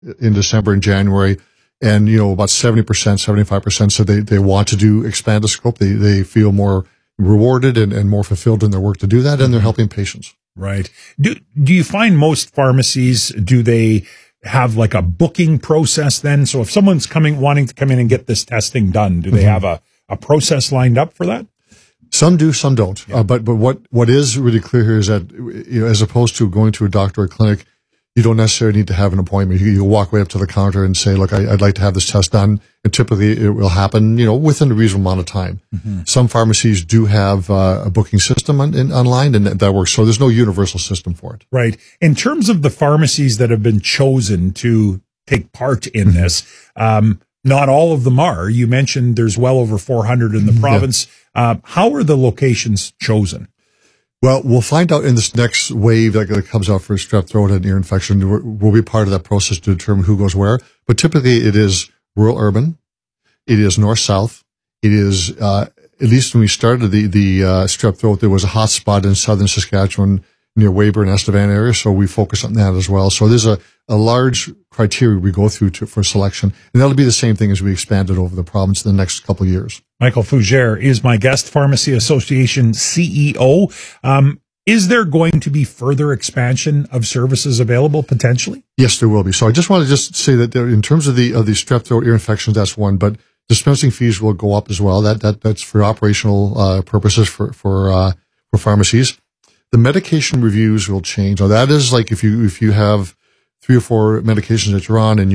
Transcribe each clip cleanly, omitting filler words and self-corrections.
in December and January. And, about 70%, 75% said they want to expand the scope. They feel more rewarded and more fulfilled in their work to do that, and they're helping patients. Right. Do you find most pharmacies, do they have like a booking process then? So if someone's wanting to come in and get this testing done, do they have a process lined up for that? Some do, some don't. Yeah. But what is really clear here is that, as opposed to going to a doctor or clinic, you don't necessarily need to have an appointment. You walk right up to the counter and say, look, I'd like to have this test done. And typically it will happen, within a reasonable amount of time. Mm-hmm. Some pharmacies do have a booking system online, and that works. So there's no universal system for it. Right. In terms of the pharmacies that have been chosen to take part in this, not all of them are. You mentioned there's well over 400 in the province. Yeah. How are the locations chosen? Well, we'll find out in this next wave that comes out for strep throat and ear infection. We'll be part of that process to determine who goes where. But typically it is rural urban. It is north-south. It is, at least when we started the strep throat, there was a hot spot in southern Saskatchewan near Weyburn, Estevan area. So we focus on that as well. So there's a large criteria we go through for selection. And that'll be the same thing as we expand it over the province in the next couple of years. Michael Fougere is my guest, Pharmacy Association CEO. Is there going to be further expansion of services available potentially? Yes, there will be. So I just want to say that in terms of the strep throat ear infections, that's one, but dispensing fees will go up as well. That's for operational purposes for pharmacies. The medication reviews will change. Now that is like if you have 3 or 4 medications that you're on and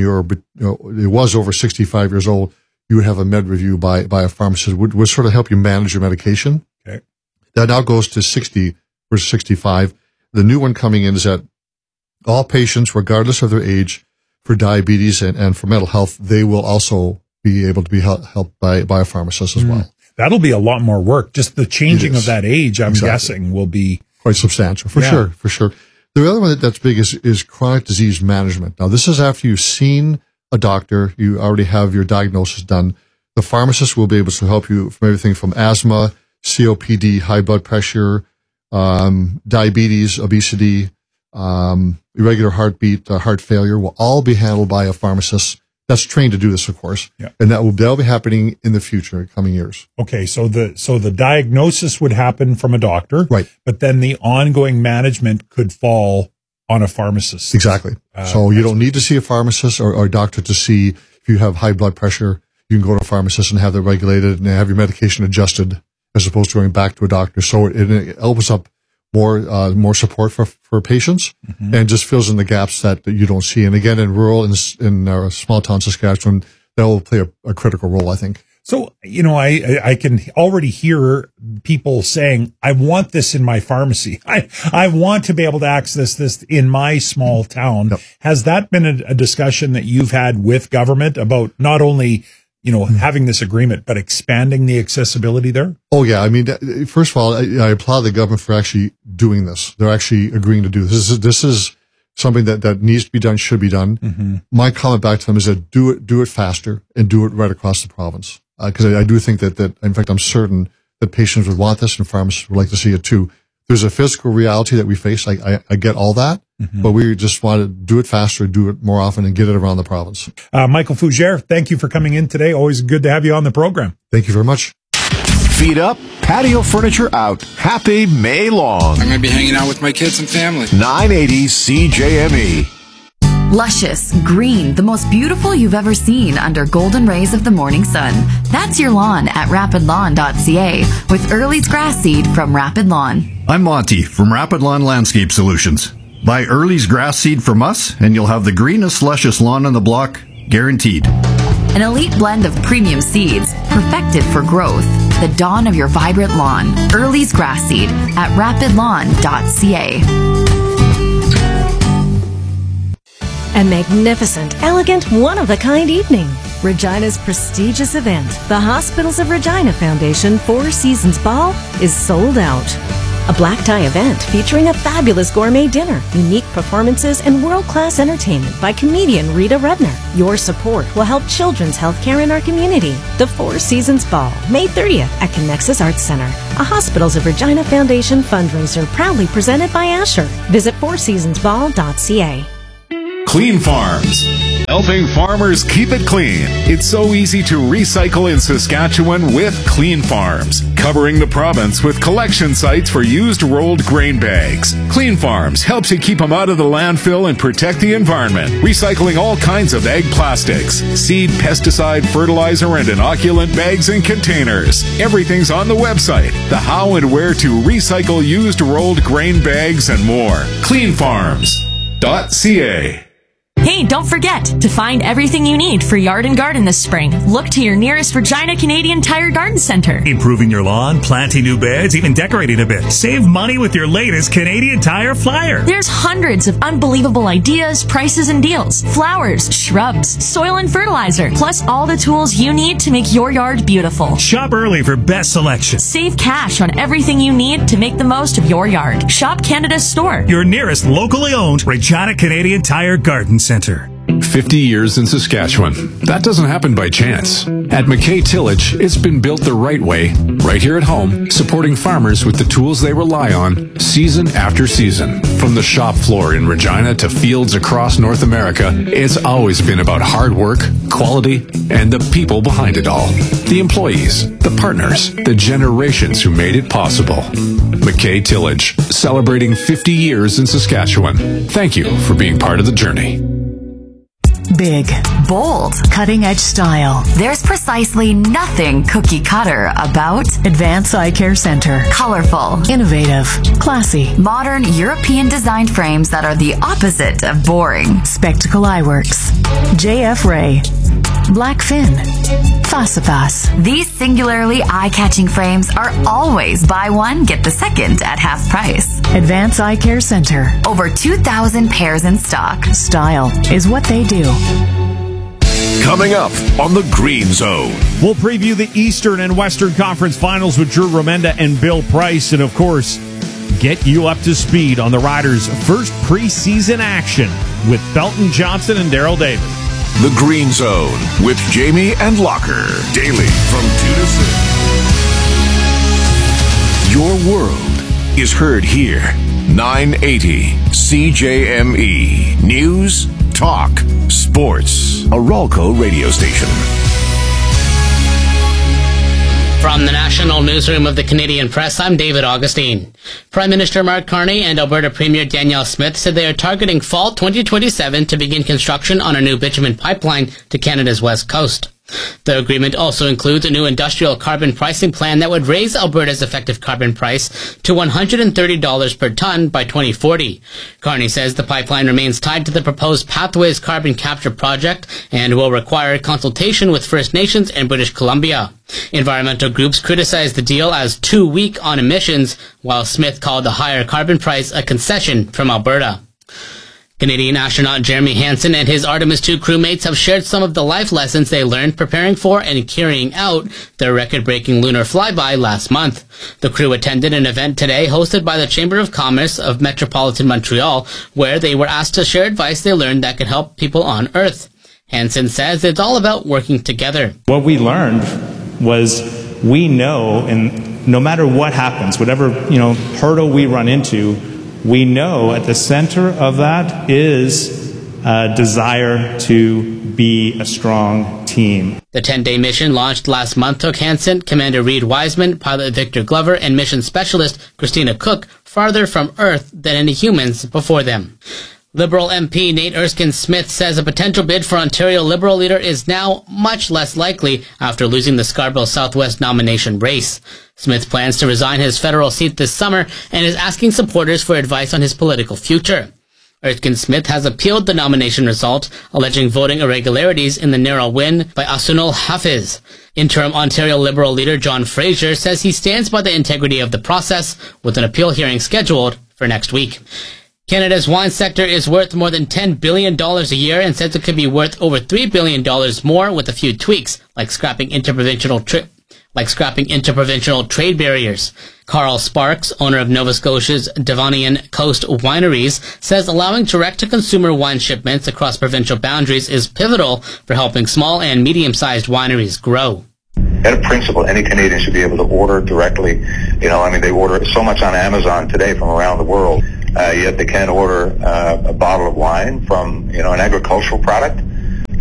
it was over 65 years old, you would have a med review by a pharmacist, would sort of help you manage your medication. Okay. That now goes to 60 versus 65. The new one coming in is that all patients, regardless of their age, for diabetes and for mental health, they will also be able to be helped by a pharmacist as well. That'll be a lot more work. Just the changing of that age, I'm guessing, will be quite substantial for sure. The other one that's big is chronic disease management. Now, this is after you've seen a doctor, you already have your diagnosis done. The pharmacist will be able to help you from everything from asthma, COPD, high blood pressure, diabetes, obesity, irregular heartbeat, heart failure will all be handled by a pharmacist that's trained to do this, of course. Yeah. And that'll be happening in the future, coming years. Okay. So the diagnosis would happen from a doctor. Right. But then the ongoing management could fall on a pharmacist. Exactly. So you don't need to see a pharmacist or a doctor to see if you have high blood pressure. You can go to a pharmacist and have that regulated and have your medication adjusted as opposed to going back to a doctor. So it opens up more support for patients and just fills in the gaps that you don't see. And again, in rural, in our small town Saskatchewan, that will play a critical role, I think. So, I can already hear people saying, I want this in my pharmacy. I want to be able to access this in my small town. Yep. Has that been a discussion that you've had with government about not only, having this agreement, but expanding the accessibility there? Oh, yeah. I mean, first of all, I applaud the government for actually doing this. They're actually agreeing to do this. This is something that needs to be done, should be done. Mm-hmm. My comment back to them is that do it faster and do it right across the province. Because I do think that, in fact, I'm certain that patients would want this and pharmacists would like to see it too. There's a physical reality that we face. I get all that, but we just want to do it faster, do it more often, and get it around the province. Michael Fougere, thank you for coming in today. Always good to have you on the program. Thank you very much. Feet up, patio furniture out. Happy May long. I'm going to be hanging out with my kids and family. 980 CJME. Luscious, green, the most beautiful you've ever seen under golden rays of the morning sun. That's your lawn at rapidlawn.ca with Early's grass seed from Rapid Lawn. I'm Monty from Rapid Lawn Landscape Solutions. Buy Early's grass seed from us and you'll have the greenest, luscious lawn on the block, guaranteed. An elite blend of premium seeds, perfected for growth. The dawn of your vibrant lawn. Early's grass seed at rapidlawn.ca. A magnificent, elegant, one-of-a-kind evening. Regina's prestigious event, the Hospitals of Regina Foundation Four Seasons Ball, is sold out. A black tie event featuring a fabulous gourmet dinner, unique performances, and world-class entertainment by comedian Rita Rudner. Your support will help children's health care in our community. The Four Seasons Ball, May 30th at Connexus Arts Center, a Hospitals of Regina Foundation fundraiser proudly presented by Asher. Visit fourseasonsball.ca. Clean Farms. helping farmers keep it clean. It's so easy to recycle in Saskatchewan with Clean Farms, covering the province with collection sites for used rolled grain bags. Clean Farms helps you keep them out of the landfill and protect the environment, recycling all kinds of ag plastics, seed, pesticide, fertilizer, and inoculant bags and containers. Everything's on the website, the how and where to recycle used rolled grain bags and more. Cleanfarms.ca. Hey, don't forget to find everything you need for yard and garden this spring. Look to your nearest Regina Canadian Tire Garden Center. Improving your lawn, planting new beds, even decorating a bit. Save money with your latest Canadian Tire flyer. There's hundreds of unbelievable ideas, prices, and deals. Flowers, shrubs, soil and fertilizer, plus all the tools you need to make your yard beautiful. Shop early for best selection. Save cash on everything you need to make the most of your yard. Shop Canada's store. Your nearest locally owned Regina Canadian Tire Garden Center. 50 years in Saskatchewan. That doesn't happen by chance. At McKay Tillage, it's been built the right way, right here at home, supporting farmers with the tools they rely on season after season. From the shop floor in Regina to fields across North America, it's always been about hard work, quality, and the people behind it all. The employees, the partners, the generations who made it possible. McKay Tillage, celebrating 50 years in Saskatchewan. Thank you for being part of the journey. Big, bold, cutting-edge style. There's precisely nothing cookie cutter about Advance Eye Care Center. colorful, Innovative, classy, modern European designed frames that are the opposite of boring. Spectacle Eyeworks, JF Ray, Blackfin, Facipas. These singularly eye-catching frames are always buy one, get the second at half price. Advance Eye Care Center. Over 2,000 pairs in stock. Style is what they do. Coming up on the Green Zone. We'll preview the Eastern and Western Conference Finals with Drew Romenda and Bill Price, and of course, get you up to speed on the Riders' first preseason action with Belton Johnson and Daryl Davis. The Green Zone with Jamie and Locker. Daily from 2 to 6. Your world is heard here. 980 CJME. News, talk, sports. A Ralco radio station. From the National Newsroom of the Canadian Press, I'm David Augustine. Prime Minister Mark Carney and Alberta Premier Danielle Smith said they are targeting fall 2027 to begin construction on a new bitumen pipeline to Canada's west coast. The agreement also includes a new industrial carbon pricing plan that would raise Alberta's effective carbon price to $130 per ton by 2040. Carney says the pipeline remains tied to the proposed Pathways carbon capture project and will require consultation with First Nations and British Columbia. Environmental groups criticized the deal as too weak on emissions, while Smith called the higher carbon price a concession from Alberta. Canadian astronaut Jeremy Hansen and his Artemis II crewmates have shared some of the life lessons they learned preparing for and carrying out their record-breaking lunar flyby last month. The crew attended an event today hosted by the Chamber of Commerce of Metropolitan Montreal, where they were asked to share advice they learned that could help people on Earth. Hansen says it's all about working together. What we learned was we know, and no matter what happens, whatever hurdle we run into, we know at the center of that is a desire to be a strong team. The 10-day mission launched last month took Hansen, Commander Reed Wiseman, pilot Victor Glover, and mission specialist Christina Cook farther from Earth than any humans before them. Liberal MP Nate Erskine-Smith says a potential bid for Ontario Liberal leader is now much less likely after losing the Scarborough Southwest nomination race. Smith plans to resign his federal seat this summer and is asking supporters for advice on his political future. Erskine-Smith has appealed the nomination result, alleging voting irregularities in the narrow win by Asunul Hafiz. Interim Ontario Liberal leader John Fraser says he stands by the integrity of the process, with an appeal hearing scheduled for next week. Canada's wine sector is worth more than $10 billion a year and says it could be worth over $3 billion more with a few tweaks, like scrapping interprovincial trade barriers. Carl Sparks, owner of Nova Scotia's Devonian Coast Wineries, says allowing direct-to-consumer wine shipments across provincial boundaries is pivotal for helping small and medium-sized wineries grow. In principle, any Canadian should be able to order directly. They order so much on Amazon today from around the world, yet they can't order a bottle of wine from, an agricultural product.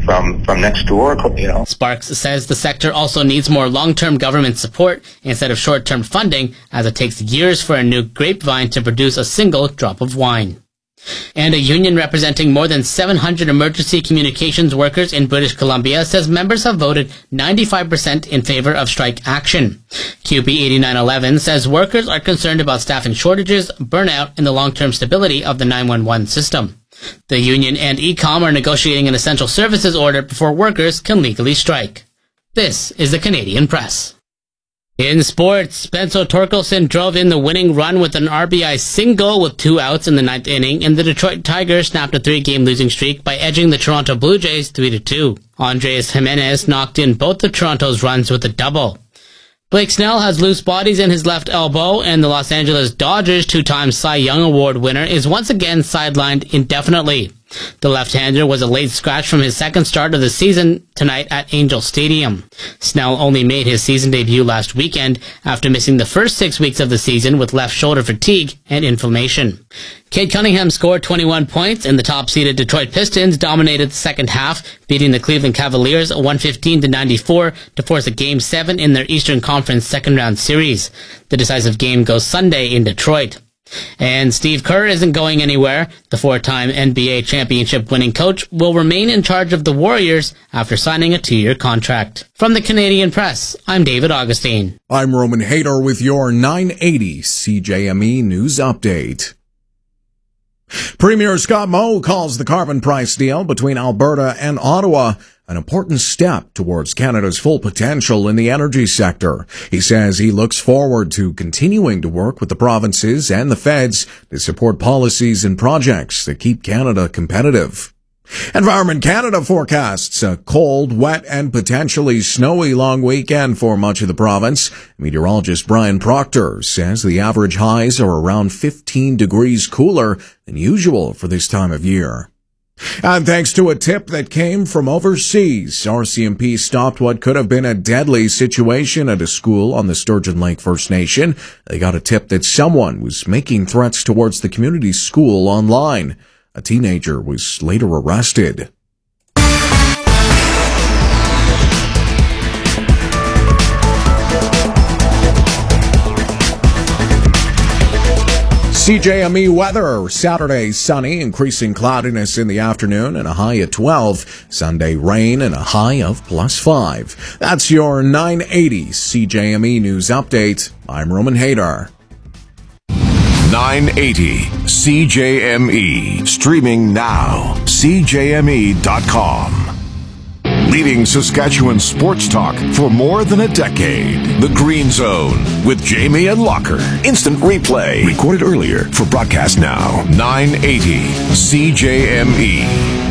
from next door, you know. Sparks says the sector also needs more long-term government support instead of short-term funding, as it takes years for a new grapevine to produce a single drop of wine. And a union representing more than 700 emergency communications workers in British Columbia says members have voted 95% in favor of strike action. QP 8911 says workers are concerned about staffing shortages, burnout, and the long-term stability of the 911 system. The union and ECOM are negotiating an essential services order before workers can legally strike. This is the Canadian Press. In sports, Spencer Torkelson drove in the winning run with an RBI single with 2 outs in the 9th inning, and the Detroit Tigers snapped a 3-game losing streak by edging the Toronto Blue Jays 3-2. Andres Jimenez knocked in both of Toronto's runs with a double. Blake Snell has loose bodies in his left elbow, and the Los Angeles Dodgers 2-time Cy Young Award winner is once again sidelined indefinitely. The left-hander was a late scratch from his second start of the season tonight at Angel Stadium. Snell only made his season debut last weekend after missing the first 6 weeks of the season with left shoulder fatigue and inflammation. Cade Cunningham scored 21 points, and the top-seeded Detroit Pistons dominated the second half, beating the Cleveland Cavaliers 115-94 to force a Game 7 in their Eastern Conference second-round series. The decisive game goes Sunday in Detroit. And Steve Kerr isn't going anywhere. The 4-time NBA championship-winning coach will remain in charge of the Warriors after signing a 2-year contract. From the Canadian Press, I'm David Augustine. I'm Roman Hayter with your 980 CJME News Update. Premier Scott Moe calls the carbon price deal between Alberta and Ottawa an important step towards Canada's full potential in the energy sector. He says he looks forward to continuing to work with the provinces and the feds to support policies and projects that keep Canada competitive. Environment Canada forecasts a cold, wet, and potentially snowy long weekend for much of the province. Meteorologist Brian Proctor says the average highs are around 15 degrees cooler than usual for this time of year. And thanks to a tip that came from overseas, RCMP stopped what could have been a deadly situation at a school on the Sturgeon Lake First Nation. They got a tip that someone was making threats towards the community school online. A teenager was later arrested. CJME weather. Saturday, sunny, increasing cloudiness in the afternoon and a high at 12. Sunday, rain and a high of +5. That's your 980 CJME News Update. I'm Roman Hayter. 980 CJME. Streaming now. CJME.com. Leading Saskatchewan sports talk for more than a decade. The Green Zone with Jamie and Locker. Instant replay. Recorded earlier for broadcast now. 980 CJME.